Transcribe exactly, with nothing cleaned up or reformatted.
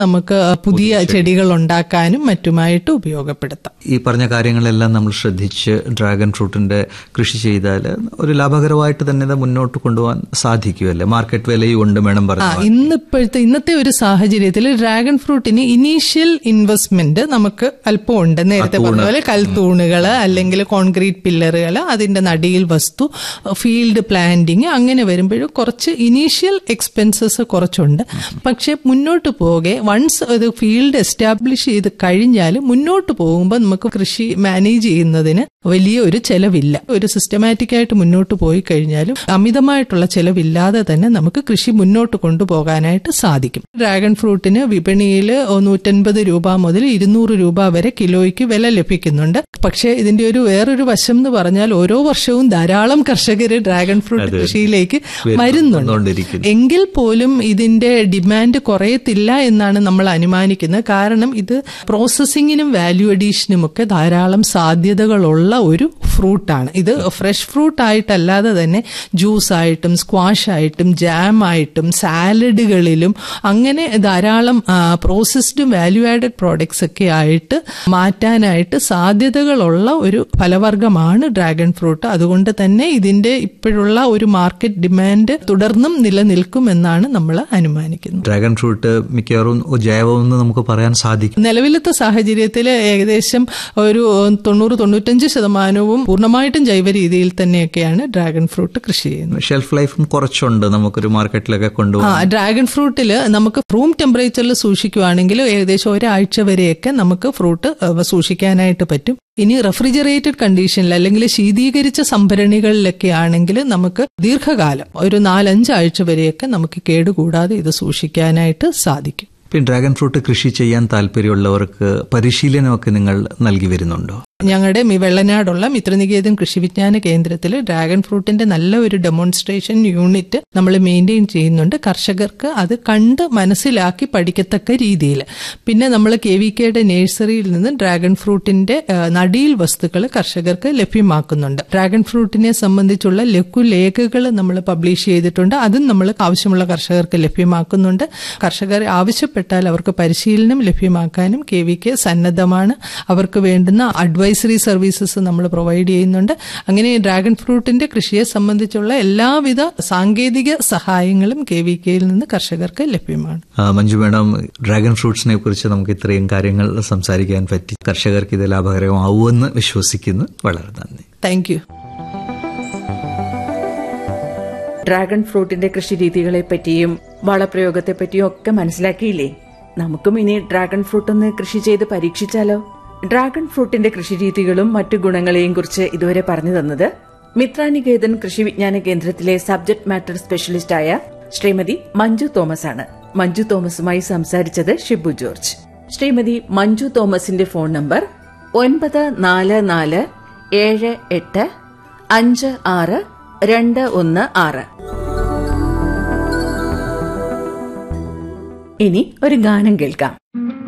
നമുക്ക് പുതിയ ചെടികൾ ഉണ്ടാക്കാനും മറ്റുമായിട്ട് ഉപയോഗപ്പെടുത്താം. ഈ പറഞ്ഞ കാര്യങ്ങളെല്ലാം നമ്മൾ ശ്രദ്ധിച്ച് ഡ്രാഗൺ ഫ്രൂട്ടിന്റെ കൃഷി ചെയ്താൽ ഒരു ലാഭകരമായിട്ട് തന്നെ മുന്നോട്ട് കൊണ്ടുപോകാൻ സാധിക്കുമല്ലേ? മാർക്കറ്റ് വിലയും ഉണ്ട് വേണം പറഞ്ഞു. ഇന്നിപ്പോഴത്തെ ഇന്നത്തെ ഒരു സാഹചര്യത്തിൽ ഡ്രാഗൺ ഫ്രൂട്ടിന് ഇനീഷ്യൽ ഇൻവെസ്റ്റ്മെന്റ് നമുക്ക് അല്പം ഉണ്ട്. നേരത്തെ പറഞ്ഞ പോലെ കൽത്തൂണുകൾ അല്ലെങ്കിൽ കോൺക്രീറ്റ് പില്ലറുകൾ, അതിന്റെ നടിയിൽ വസ്തു, ഫീൽഡ് പ്ലാന്റിങ്, അങ്ങനെ വരുമ്പോഴും കുറച്ച് ഇനീഷ്യൽ എക്സ്പെൻസസ് കുറച്ചുണ്ട്. പക്ഷെ മുന്നോട്ട് പോകെ വൺസ് ഒരു ഫീൽഡ് എസ്റ്റാബ്ലിഷ് ചെയ്ത് കഴിഞ്ഞാൽ മുന്നോട്ട് പോകുമ്പോൾ നമുക്ക് കൃഷി മാനേജ് ചെയ്യുന്നതിന് വലിയ ഒരു ചെലവില്ല. ഒരു സിസ്റ്റമാറ്റിക് ആയിട്ട് മുന്നോട്ട് പോയി കഴിഞ്ഞാലും അമിതമായിട്ടുള്ള ചെലവില്ലാതെ തന്നെ നമുക്ക് കൃഷി മുന്നോട്ട് കൊണ്ടുപോകാനായിട്ട് സാധിക്കും. ഡ്രാഗൺ ഫ്രൂട്ടിന് വിപണിയിൽ നൂറ്റൻപത് രൂപ മുതൽ ഇരുന്നൂറ് രൂപ വരെ കിലോയ്ക്ക് വില ലഭിക്കുന്നുണ്ട്. പക്ഷേ ഇതിന്റെ ഒരു വേറൊരു വശം എന്ന് പറഞ്ഞാൽ ഓരോ വർഷവും ധാരാളം കർഷകർ ഡ്രാഗൺ ഫ്രൂട്ട് കൃഷിയിലേക്ക് വരുന്നുണ്ട്. എങ്കിൽ പോലും ഇതിന്റെ ഡിമാൻഡ് കുറയത്തില്ല എന്നാണ് നമ്മൾ അനുമാനിക്കുന്നത്. കാരണം ഇത് പ്രോസസ്സിങ്ങിനും വാല്യൂ അഡീഷനും ഒക്കെ ധാരാളം സാധ്യതകളുള്ള ഒരു ഫ്രൂട്ടാണ്. ഇത് ഫ്രഷ് ഫ്രൂട്ട് ആയിട്ടല്ലാതെ തന്നെ ജ്യൂസ് ആയിട്ടും സ്ക്വാഷ് ആയിട്ടും ജാം ആയിട്ടും സാലഡുകളിലും അങ്ങനെ ധാരാളം പ്രോസസ്ഡും വാല്യൂ ആഡഡ് പ്രോഡക്ട്സ് ഒക്കെ ആയിട്ട് മാറ്റാനായിട്ട് സാധ്യതകളുള്ള ഒരു ഫലവർഗമാണ് ഡ്രാഗൺ ഫ്രൂട്ട്. അതുകൊണ്ട് തന്നെ ഇതിന്റെ ഇപ്പോഴുള്ള ഒരു മാർക്കറ്റ് ഡിമാൻഡ് തുടർന്നും നിലനിൽക്കുമെന്നാണ് നമ്മൾ അനുമാനിക്കുന്നത്. ഡ്രാഗൺ ഫ്രൂട്ട് മിക്കവാറും ജൈവമെന്ന് നമുക്ക് പറയാൻ സാധിക്കും. നിലവിലത്തെ സാഹചര്യത്തിൽ ഏകദേശം ഒരു തൊണ്ണൂറ് തൊണ്ണൂറ്റഞ്ച് ശതമാനവും പൂർണ്ണമായിട്ടും ജൈവ രീതിയിൽ തന്നെയൊക്കെയാണ് ഡ്രാഗൺ ഫ്രൂട്ട് കൃഷി ചെയ്യുന്നത്. ഷെൽഫ് ലൈഫും കുറച്ചുണ്ട്, നമുക്കൊരു മാർക്കറ്റിലൊക്കെ കൊണ്ടുപോകാം. ഡ്രാഗൺ ഫ്രൂട്ടിൽ നമുക്ക് റൂം ടെമ്പറേച്ചറിൽ സൂക്ഷിക്കുകയാണെങ്കിൽ ഏകദേശം ഒരാഴ്ച വരെയൊക്കെ നമുക്ക് ഫ്രൂട്ട് സൂക്ഷിക്കാനായിട്ട് പറ്റും. ഇനി റെഫ്രിജറേറ്റഡ് കണ്ടീഷനിൽ അല്ലെങ്കിൽ ശീതീകരിച്ച സംഭരണികളിലൊക്കെ ആണെങ്കിൽ നമുക്ക് ദീർഘകാലം ഒരു നാലഞ്ചാഴ്ച വരെയൊക്കെ നമുക്ക് കേടുകൂടാതെ ഇത് സൂക്ഷിക്കാനായിട്ട് സാധിക്കും. പിന്നെ ഡ്രാഗൺ ഫ്രൂട്ട് കൃഷി ചെയ്യാൻ താല്പര്യമുള്ളവർക്ക് പരിശീലനമൊക്കെ നിങ്ങൾ നൽകി വരുന്നുണ്ടോ? ഞങ്ങളുടെ വെള്ളനാടുള്ള മിത്രനികേതൻ കൃഷി വിജ്ഞാന കേന്ദ്രത്തിൽ ഡ്രാഗൺ ഫ്രൂട്ടിന്റെ നല്ല ഒരു ഡെമോൺസ്ട്രേഷൻ യൂണിറ്റ് നമ്മൾ മെയിൻറ്റെയിൻ ചെയ്യുന്നുണ്ട്. കർഷകർക്ക് അത് കണ്ട് മനസ്സിലാക്കി പഠിക്കത്തക്ക രീതിയിൽ. പിന്നെ നമ്മൾ കെ വി കെയുടെ നഴ്സറിയിൽ നിന്ന് ഡ്രാഗൺ ഫ്രൂട്ടിന്റെ നടീൽ വസ്തുക്കൾ കർഷകർക്ക് ലഭ്യമാക്കുന്നുണ്ട്. ഡ്രാഗൺ ഫ്രൂട്ടിനെ സംബന്ധിച്ചുള്ള ലഘുലേഖകൾ നമ്മൾ പബ്ലിഷ് ചെയ്തിട്ടുണ്ട്. അതും നമ്മൾ ആവശ്യമുള്ള കർഷകർക്ക് ലഭ്യമാക്കുന്നുണ്ട്. കർഷകർ ആവശ്യപ്പെട്ടാൽ അവർക്ക് പരിശീലനം ലഭ്യമാക്കാനും കെ വി കെ സന്നദ്ധമാണ്. അവർക്ക് വേണ്ടുന്ന അഡ്വൈസ് അഡ്വൈസറി സർവീസസ് നമ്മൾ പ്രൊവൈഡ് ചെയ്യുന്നുണ്ട്. അങ്ങനെ ഡ്രാഗൺ ഫ്രൂട്ടിന്റെ കൃഷിയെ സംബന്ധിച്ചുള്ള എല്ലാവിധ സാങ്കേതിക സഹായങ്ങളും കെ വി കെയിൽ നിന്ന് കർഷകർക്ക് ലഭ്യമാണ്. മഞ്ജു മേഡം, ഡ്രാഗൺ ഫ്രൂട്ട്സിനെ കുറിച്ച് നമുക്ക് ഇത്രയും കാര്യങ്ങൾ സംസാരിക്കാൻ പറ്റി. കർഷകർക്ക് ഇത് ലാഭകരമാവുമെന്ന് വിശ്വസിക്കുന്നു. വളരെ നന്ദി. Thank you. ഡ്രാഗൺ ഫ്രൂട്ടിന്റെ കൃഷി രീതികളെ പറ്റിയും വളപ്രയോഗത്തെ പറ്റിയും ഒക്കെ മനസ്സിലാക്കിയില്ലേ? നമുക്കും ഇനി ഡ്രാഗൺ ഫ്രൂട്ട് ഒന്ന് കൃഷി ചെയ്ത് പരീക്ഷിച്ചാലോ? ഡ്രാഗൺ ഫ്രൂട്ടിന്റെ കൃഷിരീതികളും മറ്റു ഗുണങ്ങളെയും കുറിച്ച് ഇതുവരെ പറഞ്ഞു തന്നത് മിത്രാനികേതൻ കൃഷി വിജ്ഞാന കേന്ദ്രത്തിലെ subject matter സ്പെഷ്യലിസ്റ്റായ Shrimati Manju Thomas ആണ്. മഞ്ജു തോമസുമായി സംസാരിച്ചത് ഷിബു ജോർജ്. ശ്രീമതി മഞ്ജു തോമസിന്റെ ഫോൺ നമ്പർ ഒൻപത് നാല് നാല് ഏഴ് എട്ട് അഞ്ച് ആറ് രണ്ട് ഒന്ന് ആറ്. ഇനി ഒരു ഗാനം കേൾക്കാം.